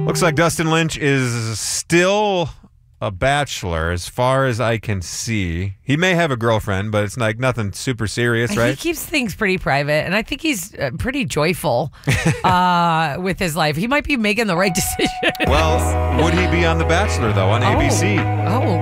Looks like Dustin Lynch is still a bachelor as far as I can see. He may have a girlfriend, but it's like nothing super serious, right? He keeps things pretty private, and I think he's pretty joyful with his life. He might be making the right decision. Well, would he be on The Bachelor, though, on ABC? Oh.